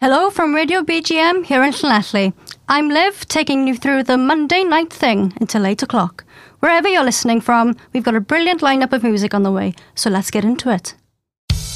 Hello from Radio BGM here in Llanelli. I'm Liv, taking you through the Monday night thing until 8 o'clock. Wherever you're listening from, we've got a brilliant lineup of music on the way, so let's get into it.